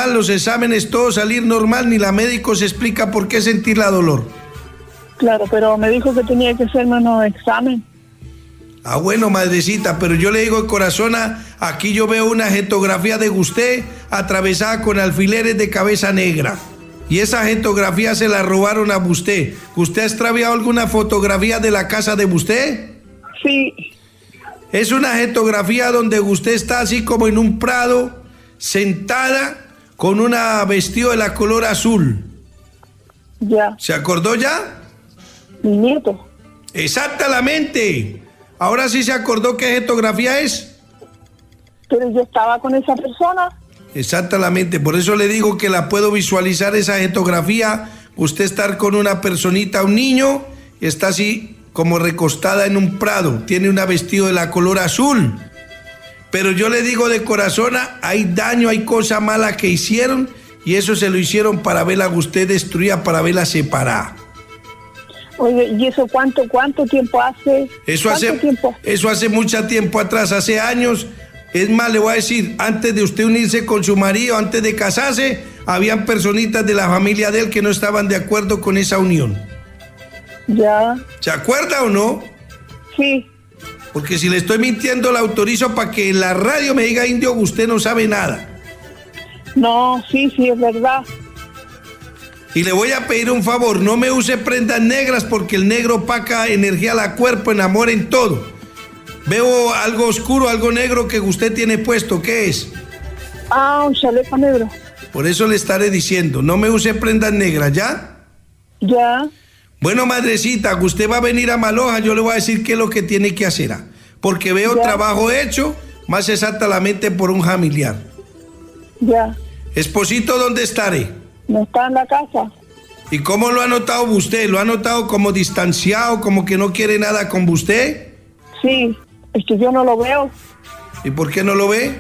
normal, los exámenes, todo salir normal, ni la médico se explica por qué sentir la dolor. Claro, pero me dijo que tenía que hacerme unos exámenes. Ah, bueno, madrecita, pero yo le digo, corazona, aquí yo veo una jetografía de usted atravesada con alfileres de cabeza negra. Y esa jetografía se la robaron a usted. ¿Usted ha extraviado alguna fotografía de la casa de usted? Sí. Es una jetografía donde usted está así como en un prado, sentada, con una vestido de la color azul. Ya. ¿Se acordó ya? Mi nieto. Exactamente. Ahora sí se acordó qué jetografía es. Pero yo estaba con esa persona. Exactamente, por eso le digo que la puedo visualizar esa jetografía. Usted estar con una personita, un niño, está así como recostada en un prado, tiene un vestido de la color azul. Pero yo le digo de corazón, hay daño, hay cosa mala que hicieron, y eso se lo hicieron para verla a usted destruida, para verla separada. Oye, ¿y eso cuánto tiempo hace? Eso hace mucho tiempo atrás, hace años. Es más, le voy a decir, antes de usted unirse con su marido, antes de casarse, habían personitas de la familia de él que no estaban de acuerdo con esa unión. Ya. ¿Se acuerda o no? Sí. Porque si le estoy mintiendo, la autorizo para que en la radio me diga, indio, usted no sabe nada. No, sí, es verdad. Y le voy a pedir un favor, no me use prendas negras porque el negro opaca energía al cuerpo, enamora en todo. Veo algo oscuro, algo negro que usted tiene puesto, ¿qué es? Ah, un chaleco negro. Por eso le estaré diciendo, no me use prendas negras, ¿ya? Ya. Bueno, madrecita, usted va a venir a Maloja, yo le voy a decir qué es lo que tiene que hacer, porque veo trabajo hecho, más exactamente por un familiar. Ya. Esposito, ¿dónde estaré? No está en la casa. ¿Y cómo lo ha notado usted? ¿Lo ha notado como distanciado, como que no quiere nada con usted? Sí, es que yo no lo veo. ¿Y por qué no lo ve?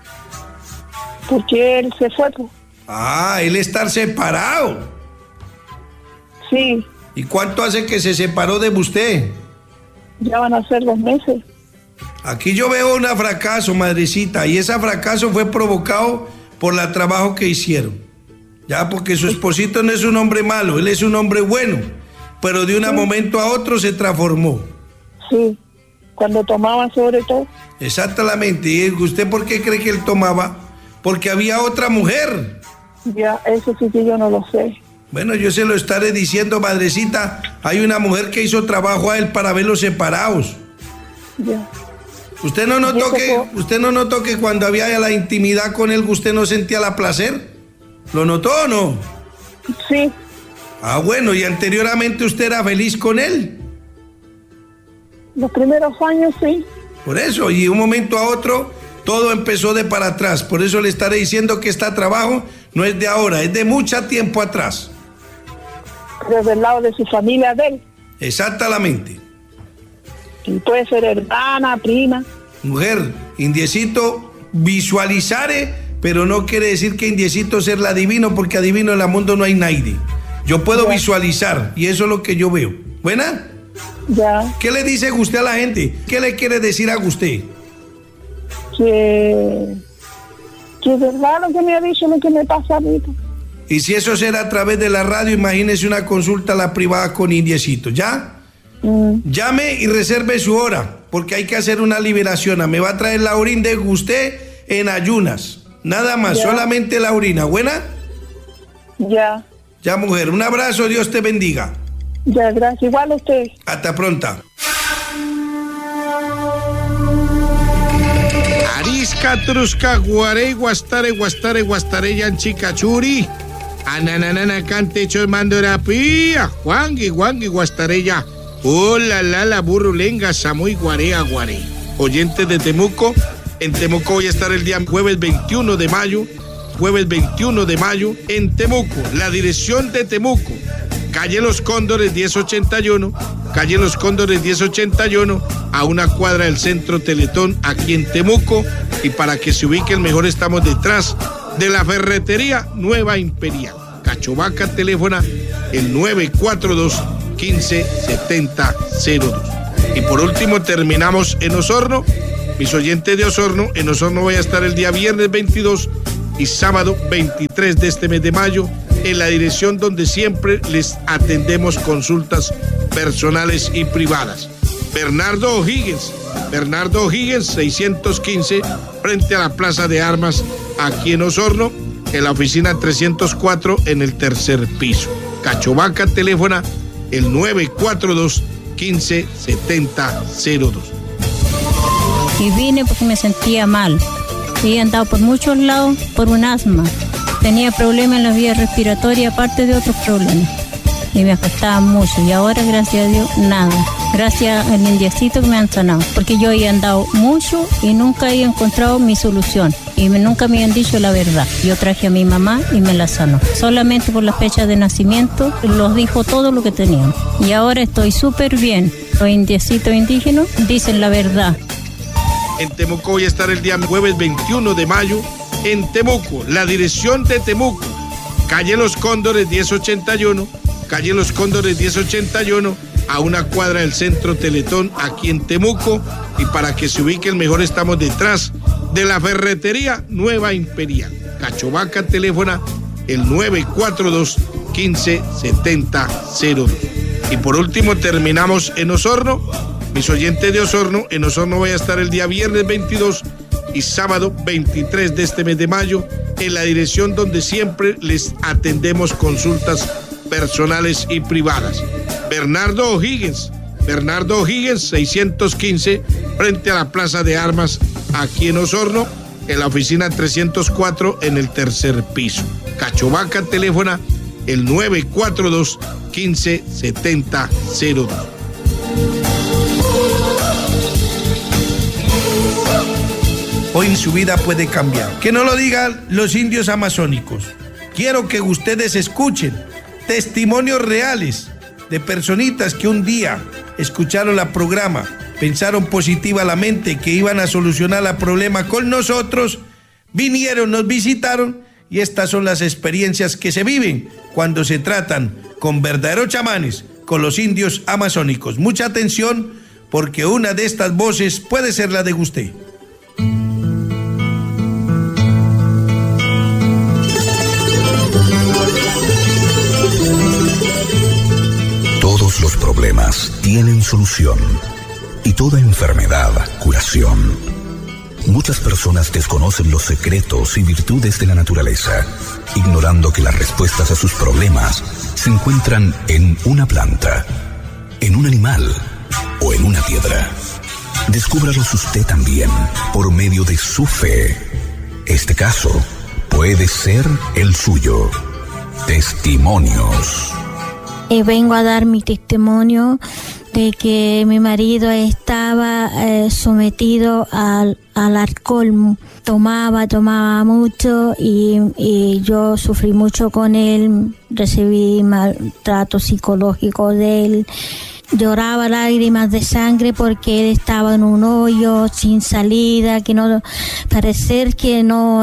Porque él se fue. Ah, él está separado. Sí. ¿Y cuánto hace que se separó de usted? Ya van a ser 2 meses. Aquí yo veo un fracaso, madrecita, y ese fracaso fue provocado por el trabajo que hicieron. Ya, porque su esposito no es un hombre malo, él es un hombre bueno, pero de un momento a otro se transformó. Sí, cuando tomaba sobre todo. Exactamente. ¿Y usted por qué cree que él tomaba? Porque había otra mujer. Ya, eso sí que yo no lo sé. Bueno, yo se lo estaré diciendo, madrecita. Hay una mujer que hizo trabajo a él para verlos separados. Ya. ¿Usted no notó que cuando había la intimidad con él, usted no sentía la placer? ¿Lo notó o no? Sí. Ah, bueno, ¿y anteriormente usted era feliz con él? Los primeros años sí. Por eso, y de un momento a otro, todo empezó de para atrás. Por eso le estaré diciendo que este trabajo no es de ahora, es de mucho tiempo atrás. Desde el lado de su familia de él. Exactamente. Y puede ser hermana, prima. Mujer, indiecito, visualizare, pero no quiere decir que indiecito ser la adivino, porque adivino en el mundo no hay nadie. Yo puedo visualizar, y eso es lo que yo veo. ¿Buena? Ya. ¿Qué le dice usted a la gente? ¿Qué le quiere decir a usted? Que es verdad lo que me ha dicho, lo que me pasa a mí. Y si eso será a través de la radio, imagínese una consulta a la privada con indiecito, ¿ya? Llame y reserve su hora, porque hay que hacer una liberación. Me va a traer la orina de usted en ayunas. Nada más, solamente la orina. ¿Buena? Ya. Ya, mujer. Un abrazo, Dios te bendiga. Ya, gracias. Igual a usted. Hasta pronto. Arisca, trusca, guarey, guastare, yanchicachuri. Ananana, cantecho, mandorapía. Juangui, guastareya. Hola, la burrulenga, samuy, guarea, guarey. Oyentes de Temuco, en Temuco voy a estar el día jueves 21 de mayo, en Temuco, la dirección de Temuco, calle Los Cóndores 1081, a una cuadra del Centro Teletón, aquí en Temuco, y para que se ubiquen mejor, estamos detrás de la ferretería Nueva Imperial. Cachovaca, teléfono el 942-157002. Y por último terminamos en Osorno. Mis oyentes de Osorno, en Osorno voy a estar el día viernes 22 y sábado 23 de este mes de mayo en la dirección donde siempre les atendemos consultas personales y privadas. Bernardo O'Higgins 615 frente a la Plaza de Armas aquí en Osorno, en la oficina 304 en el tercer piso. Cachovaca, teléfono el 942-157002. Y vine porque me sentía mal. He andado por muchos lados por un asma. Tenía problemas en la vía respiratoria, aparte de otros problemas. Y me afectaba mucho. Y ahora, gracias a Dios, nada. Gracias al indiecito que me han sanado. Porque yo he andado mucho y nunca he encontrado mi solución. Y nunca me habían dicho la verdad. Yo traje a mi mamá y me la sanó. Solamente por la fecha de nacimiento los dijo todo lo que tenían. Y ahora estoy súper bien. Los indiecitos indígenas dicen la verdad. En Temuco voy a estar el día jueves 21 de mayo. En Temuco, la dirección de Temuco, calle Los Cóndores 1081, calle Los Cóndores 1081, a una cuadra del Centro Teletón, aquí en Temuco. Y para que se ubiquen mejor, estamos detrás de la ferretería Nueva Imperial. Cachovaca, teléfono el 942-157002. Y por último terminamos en Osorno. Mis oyentes de Osorno, en Osorno voy a estar el día viernes 22 y sábado 23 de este mes de mayo en la dirección donde siempre les atendemos consultas personales y privadas. Bernardo O'Higgins 615 frente a la Plaza de Armas aquí en Osorno, en la oficina 304 en el tercer piso. Cachovaca, teléfono el 942-157002. Hoy su vida puede cambiar. Que no lo digan los indios amazónicos. Quiero que ustedes escuchen testimonios reales de personitas que un día escucharon la programa, pensaron positivamente que iban a solucionar el problema con nosotros, vinieron, nos visitaron, y estas son las experiencias que se viven cuando se tratan con verdaderos chamanes, con los indios amazónicos. Mucha atención, porque una de estas voces puede ser la de usted. Todos los problemas tienen solución y toda enfermedad curación. Muchas personas desconocen los secretos y virtudes de la naturaleza, ignorando que las respuestas a sus problemas se encuentran en una planta, en un animal o en una piedra. Descúbralos usted también por medio de su fe. Este caso puede ser el suyo. Testimonios. Vengo a dar mi testimonio de que mi marido estaba sometido al alcohol. Tomaba mucho y yo sufrí mucho con él. Recibí maltrato psicológico de él. Lloraba lágrimas de sangre porque él estaba en un hoyo sin salida, que no, parecer que no